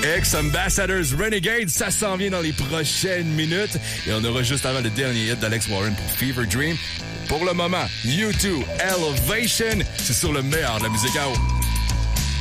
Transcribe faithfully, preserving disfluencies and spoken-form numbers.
Ex-Ambassadors Renegade, ça s'en vient dans les prochaines minutes. Et on aura juste avant le dernier hit d'Alex Warren pour Fever Dream. Pour le moment, U deux, Elevation, c'est sur le meilleur de la musique à eau.